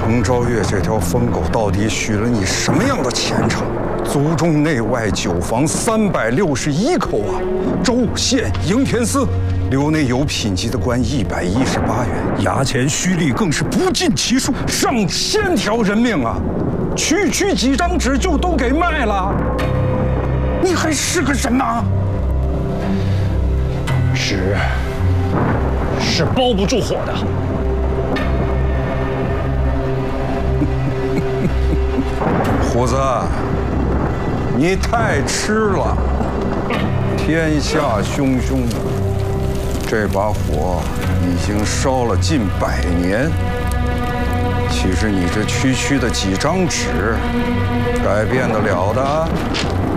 程昭月这条疯狗到底许了你什么样的前程？族中内外9房361口啊，州县营田司留内有品级的官118员，衙前虚吏更是不计其数，上千条人命啊！区几张纸就都给卖了，你还是个什么？ 纸是包不住火的。 虎子，你太痴了！天下汹汹，这把火已经烧了近100年。岂是你这区的几张纸改变得了的？